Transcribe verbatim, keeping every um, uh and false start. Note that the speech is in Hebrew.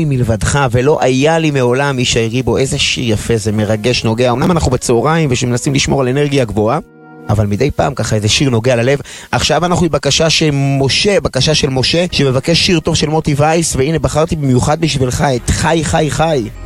לי מלבדך ולא היה לי מעולם איש העירי בו. איזה שיר יפה, זה מרגש, נוגע. אמנם אנחנו בצהריים ושמנסים לשמור על אנרגיה גבוהה, אבל מדי פעם ככה איזה שיר נוגע ללב. עכשיו אנחנו בבקשה של משה, בקשה של משה שמבקש שיר טוב של מוטי וייס, והנה בחרתי במיוחד בשבילך את חי חי חי.